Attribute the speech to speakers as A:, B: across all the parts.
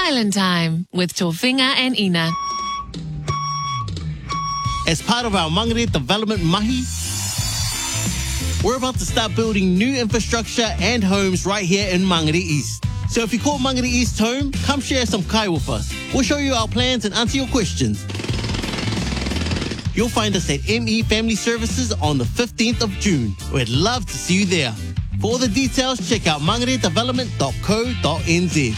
A: Island Time with Tofinga and Ina.
B: As part of our Mangere Development Mahi, we're about to start building new infrastructure and homes right here in Mangere East. So if you call Mangere East home, come share some kai with us. We'll show you our plans and answer your questions. You'll find us at ME Family Services on the 15th of June. We'd love to see you there. For all the details, check out mangaredevelopment.co.nz.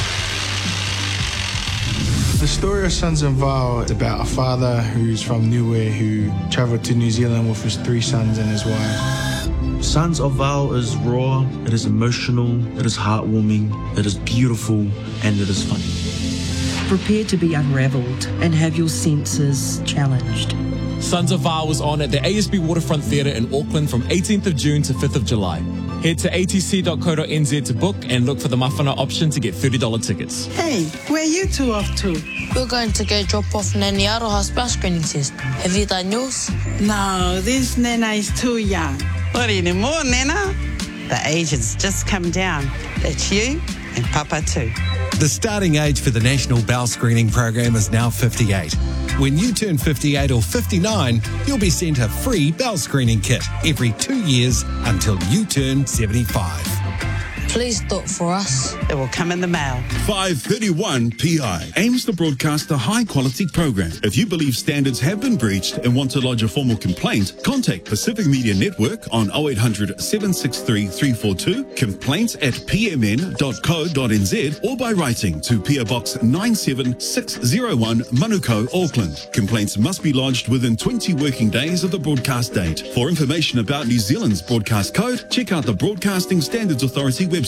C: The story of Sons of Val is about a father who's from Niue who travelled to New Zealand with his 3 sons and his wife.
D: Sons of Val is raw, it is emotional, it is heartwarming, it is beautiful, and it is funny.
E: Prepare to be unravelled and have your senses challenged.
F: Sons of Val was on at the ASB Waterfront Theatre in Auckland from 18th of June to 5th of July. Head to atc.co.nz to book and look for the mawhana option to get $30 tickets.
G: Hey, where are you two off to?
H: We're going to go drop off Nani Aroha's bell screening test. Have you done yours?
G: No, this Nana is too young.
I: What anymore, Nana? The age has just come down. That's you and Papa too.
J: The starting age for the National Bowel Screening Program is now 58. When you turn 58 or 59, you'll be sent a free bowel screening kit every 2 years until you turn 75.
H: Please do it for us.
I: It will come in the mail.
K: 531 PI aims to broadcast a high-quality program. If you believe standards have been breached and want to lodge a formal complaint, contact Pacific Media Network on 0800 763 342, complaints@pmn.co.nz, or by writing to PO Box 97601, Manukau, Auckland. Complaints must be lodged within 20 working days of the broadcast date. For information about New Zealand's broadcast code, check out the Broadcasting Standards Authority website,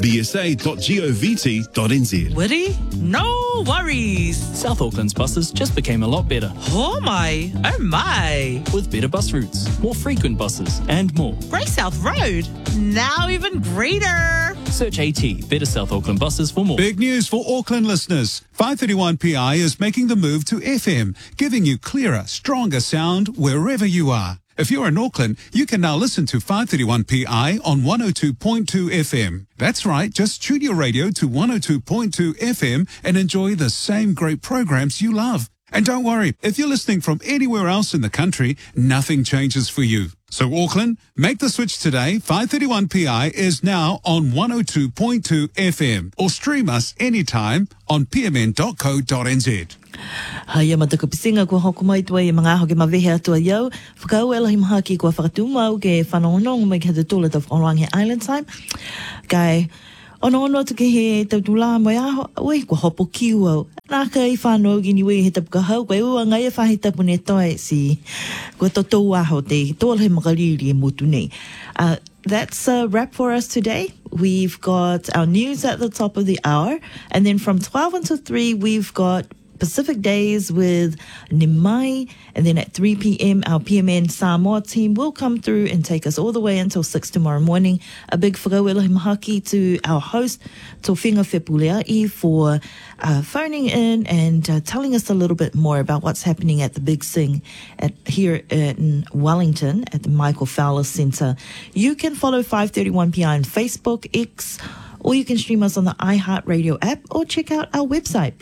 K: bsa.govt.nz.
L: Woody? No worries.
F: South Auckland's buses just became a lot better.
L: Oh my.
F: With better bus routes, more frequent buses, and more.
L: Grey South Road? Now even greener.
F: Search AT, Better South Auckland buses for more.
M: Big news for Auckland listeners. 531 PI is making the move to FM, giving you clearer, stronger sound wherever you are. If you're in Auckland, you can now listen to 531 PI on 102.2 FM. That's right, just tune your radio to 102.2 FM and enjoy the same great programs you love. And don't worry, if you're listening from anywhere else in the country, nothing changes for you. So Auckland, make the switch today. 531 PI is now on 102.2 FM or stream us anytime on pmn.co.nz.
E: Haia mataka pisinga kua hoko mai tua i mga aho ke mawehe atua iau. Whakau ela hi maha ki kua whakatuma au ke whanonong mai ke hata tūla tau whanongi Island Time. Kai, ono tuke he tautula mai aho, ui kua hopo kiu au. Nā ka i whanau gini wei he tapu ka hau, kai ua ngai e whahi tapu ne toi si kua totou aho te tōla he makariri e motu nei. That's a wrap for us today. We've got our news at the top of the hour, and then from 12 until 3 we've got Pacific Days with Nimai, and then at 3 p.m. our PMN Samoa team will come through and take us all the way until 6 tomorrow morning. A big whakauela mahaki to our host Tofinga Fepuleai for phoning in and telling us a little bit more about what's happening at the Big Sing here in Wellington at the Michael Fowler Centre. You can follow 531 PI on Facebook, X, or you can stream us on the iHeartRadio app or check out our website,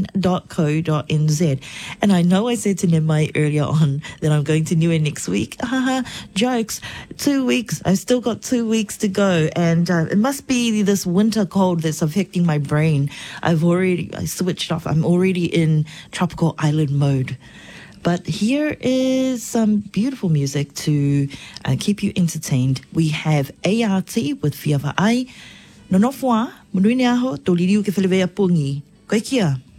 E: pmn.co.nz. And I know I said to Nimai earlier on that I'm going to Niue next week. Jokes. 2 weeks. I've still got 2 weeks to go. And it must be this winter cold that's affecting my brain. I switched off. I'm already in tropical island mode. But here is some beautiful music to keep you entertained. We have ART with Fiawa'ai. No nofua, munui ni aho, tō liriu ke whelewea pungi. Koe kia.